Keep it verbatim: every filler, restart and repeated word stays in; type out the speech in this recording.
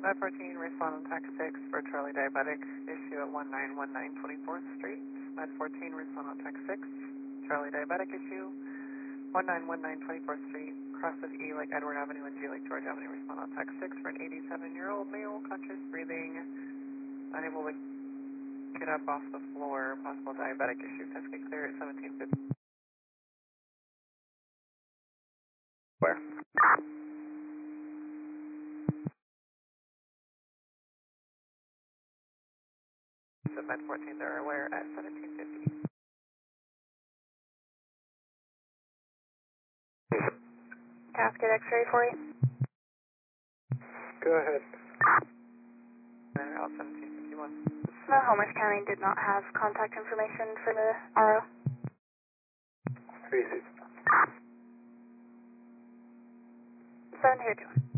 Med fourteen, respond on tax six for Charlie Diabetic, issue at one nine one nine twenty-fourth Street. Med fourteen, respond on tax six, Charlie Diabetic, issue one nine one nine twenty-fourth Street, cross of E like Edward Avenue and G like George Avenue, respond on tax six for an eighty-seven-year-old male, conscious breathing, unable to get up off the floor, possible diabetic issue. Test get clear at seventeen fifty. Where? So Med fourteen, they're aware at seventeen fifty. Casket X-ray for you. Go ahead. And out seventeen fifty-one. Snohomish County did not have contact information for the R O. Tracy. seven here, two.